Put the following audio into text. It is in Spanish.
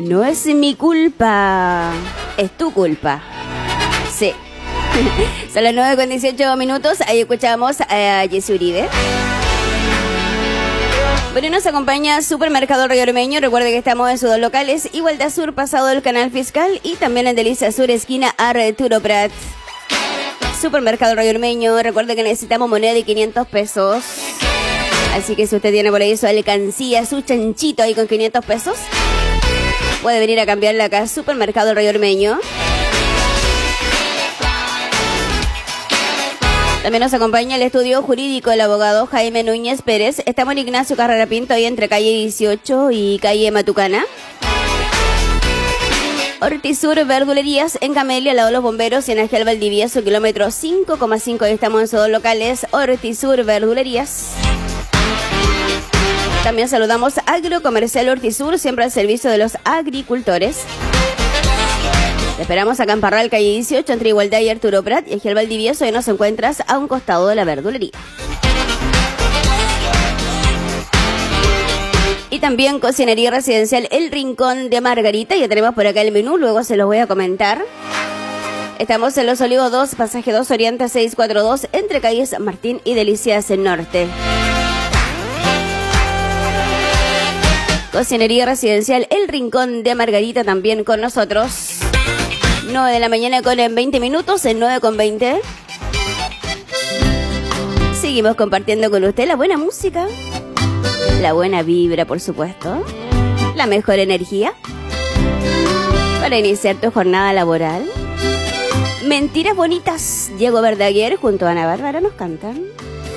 No es mi culpa, es tu culpa. Sí. Son las 9:18. Ahí escuchamos a Jessy Uribe. Bueno, nos acompaña Supermercado Río Ormeño. Recuerde que estamos en sus dos locales, Igualdad Sur, pasado del Canal Fiscal, y también en Delicia Sur, esquina Arturo Prat. Supermercado Río Ormeño. Recuerde que necesitamos moneda de 500 pesos. Así que si usted tiene por ahí su alcancía, su chanchito ahí con 500 pesos, puede venir a cambiarla acá, Supermercado Río Ormeño. También nos acompaña el estudio jurídico el abogado Jaime Núñez Pérez. Estamos en Ignacio Carrera Pinto, ahí entre calle 18 y calle Matucana. Hortisur Verdulerías en Camelia, al lado de los bomberos, y en Ángel Valdivieso, kilómetro 5,5. Ahí estamos en sus dos locales, Hortisur Verdulerías. También saludamos Agrocomercial Hortisur, siempre al servicio de los agricultores. Te esperamos acá en Parral, calle 18, entre Igualdad y Arturo Prat, y Ángel Valdivieso, y nos encuentras a un costado de la verdulería. Y también Cocinería Residencial El Rincón de Margarita. Ya tenemos por acá el menú, luego se los voy a comentar. Estamos en Los Olivos 2, pasaje 2 Oriente 642, entre calles Martín y Delicias Norte. Cocinería Residencial El Rincón de Margarita también con nosotros. 9 de la mañana con 20 minutos, en 9:20. Seguimos compartiendo con usted la buena música, la buena vibra, por supuesto, la mejor energía para iniciar tu jornada laboral. Mentiras bonitas, Diego Verdaguer junto a Ana Bárbara nos cantan.